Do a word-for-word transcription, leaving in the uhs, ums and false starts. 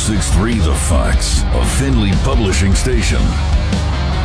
six three The Fox, a Findlay publishing station.